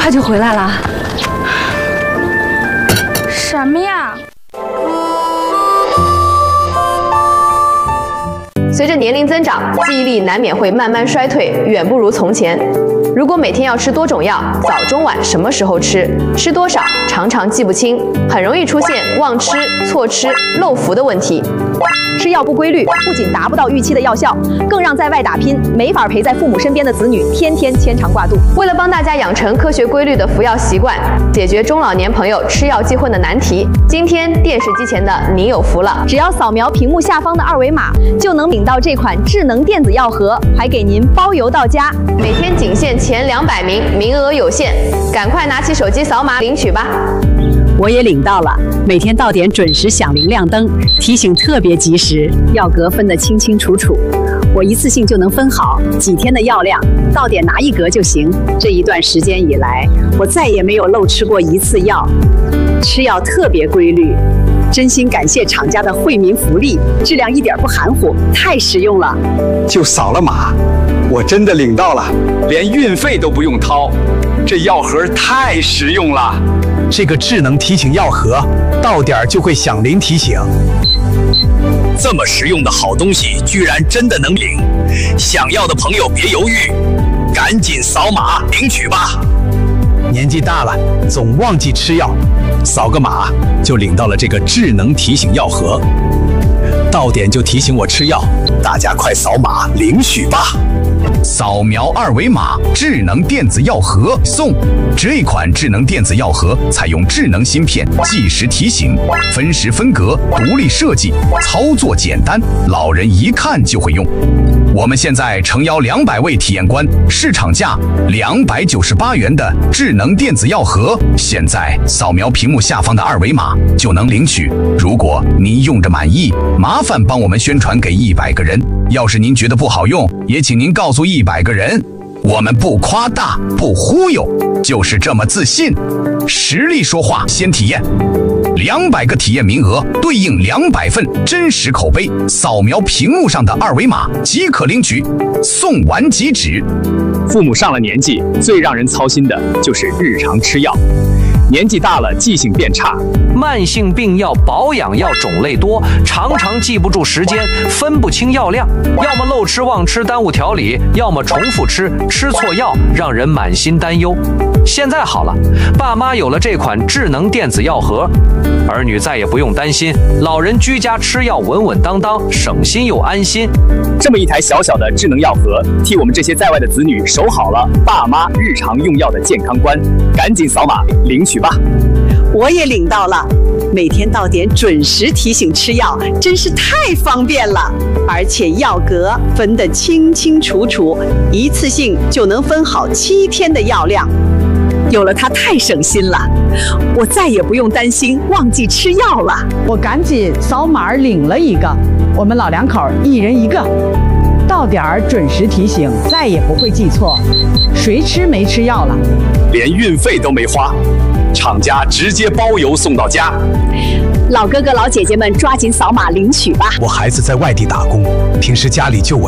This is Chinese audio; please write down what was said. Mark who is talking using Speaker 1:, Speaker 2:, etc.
Speaker 1: 快就回来了。
Speaker 2: 什么呀？
Speaker 3: 随着年龄增长，记忆力难免会慢慢衰退，远不如从前。如果每天要吃多种药，早中晚什么时候吃，吃多少，常常记不清，很容易出现忘吃、错吃、漏服的问题。
Speaker 4: 吃药不规律，不仅达不到预期的药效，更让在外打拼、没法陪在父母身边的子女天天牵肠挂肚。
Speaker 3: 为了帮大家养成科学规律的服药习惯，解决中老年朋友吃药记混的难题，今天电视机前的你有福了！
Speaker 4: 只要扫描屏幕下方的二维码，就能领到这款智能电子药盒，还给您包邮到家。
Speaker 3: 每天仅限前200名，名额有限，赶快拿起手机扫码领取吧！
Speaker 5: 我也领到了，每天到点准时响铃亮灯，提醒特别及时，药格分得清清楚楚，我一次性就能分好几天的药量，到点拿一格就行。这一段时间以来，我再也没有漏吃过一次药，吃药特别规律。真心感谢厂家的惠民福利，质量一点不含糊，太实用了。
Speaker 6: 就扫了码，我真的领到了，连运费都不用掏，这药盒太实用了。
Speaker 7: 这个智能提醒药盒，到点就会响铃提醒。
Speaker 8: 这么实用的好东西，居然真的能领！想要的朋友别犹豫，赶紧扫码领取吧。
Speaker 7: 年纪大了，总忘记吃药，
Speaker 8: 扫个码就领到了这个智能提醒药盒，到点就提醒我吃药，大家快扫码领取吧！
Speaker 9: 扫描二维码，智能电子药盒送。这款智能电子药盒采用智能芯片，计时提醒，分时分格，独立设计，操作简单，老人一看就会用。我们现在诚邀200位体验官，市场价298元的智能电子药盒，现在扫描屏幕下方的二维码就能领取。如果您用着满意，麻烦帮我们宣传给100个人。要是您觉得不好用，也请您告诉100个人。我们不夸大，不忽悠，就是这么自信。实力说话，先体验。200个体验名额对应200份真实口碑，扫描屏幕上的二维码即可领取，送完即止。
Speaker 10: 父母上了年纪，最让人操心的就是日常吃药。年纪大了，记性变差，
Speaker 11: 慢性病药、保养药种类多，常常记不住时间，分不清药量，要么漏吃忘吃耽误调理，要么重复吃，吃错药，让人满心担忧。现在好了，爸妈有了这款智能电子药盒，儿女再也不用担心，老人居家吃药稳稳当当，省心又安心。
Speaker 10: 这么一台小小的智能药盒，替我们这些在外的子女守好了爸妈日常用药的健康关，赶紧扫码领取吧！
Speaker 5: 我也领到了，每天到点准时提醒吃药，真是太方便了。而且药格分得清清楚楚，一次性就能分好7天的药量。有了它太省心了，我再也不用担心忘记吃药了。
Speaker 12: 我赶紧扫码领了一个，我们老两口1人1个，到点儿准时提醒，再也不会记错，谁吃没吃药了，
Speaker 10: 连运费都没花，厂家直接包邮送到家。
Speaker 5: 老哥哥老姐姐们抓紧扫码领取吧！
Speaker 7: 我孩子在外地打工，平时家里就我